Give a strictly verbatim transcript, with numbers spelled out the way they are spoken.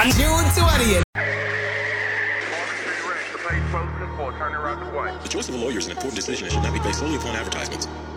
June twentieth. The choice of a lawyer is an important decision and should not be based solely upon advertisements.